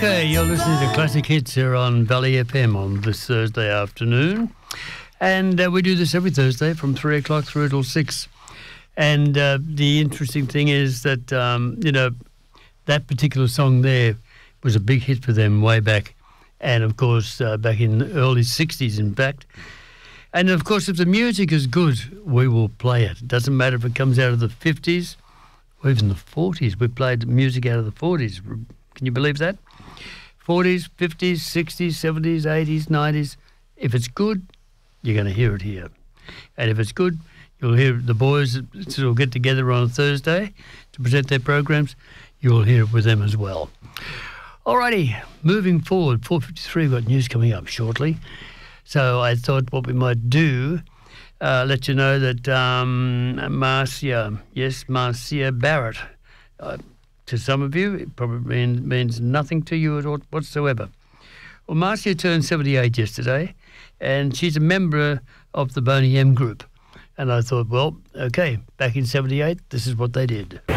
Okay, you're listening to Classic Hits here on Valley FM on this Thursday afternoon. And we do this every Thursday from 3 o'clock through till 6. And the interesting thing is that, that particular song there was a big hit for them way back. And, of course, back in the early 60s, in fact. And, of course, if the music is good, we will play it. It doesn't matter if it comes out of the 50s or even the 40s. We played music out of the 40s. Can you believe that? 40s, 50s, 60s, 70s, 80s, 90s. If it's good, you're going to hear it here. And if it's good, you'll hear the boys that will get together on a Thursday to present their programs. You'll hear it with them as well. Alrighty, moving forward, 4:53, we've got news coming up shortly. So I thought what we might do, let you know that Marcia Barrett, to some of you, it probably means nothing to you at all whatsoever. Well, Marcia turned 78 yesterday, and she's a member of the Boney M Group. And I thought, well, okay, back in 78, this is what they did.